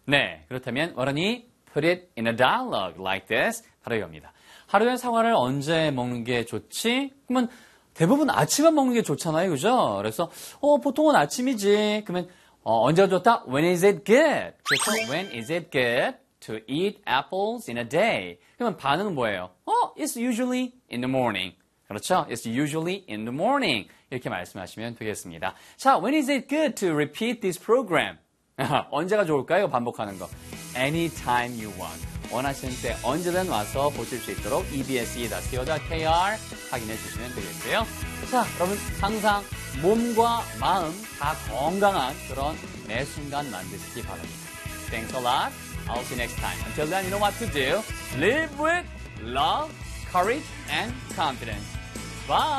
네, 그렇다면 어른이 put it in a dialogue like this. 바로 이겁니다. 하루에 사과를 언제 먹는 게 좋지? 그러면 대부분 아침에 먹는 게 좋잖아요. 그죠? 그래서 보통은 아침이지. 그러면 언제가 좋다? When is it good? 그래서 when is it good to eat apples in a day? 그러면 반응은 뭐예요? It's usually in the morning. 그렇죠? It's usually in the morning. 이렇게 말씀하시면 되겠습니다. 자, when is it good to repeat this program? 언제가 좋을까요? 반복하는 거. Anytime you want. 원하시는 때 언제든 와서 보실 수 있도록 ebse.co.kr 확인해 주시면 되겠고요. 자, 여러분 항상 몸과 마음 다 건강한 그런 매 순간 만드시기 바랍니다. Thanks a lot. I'll see you next time. Until then, you know what to do. Live with love, courage, and confidence. Bye!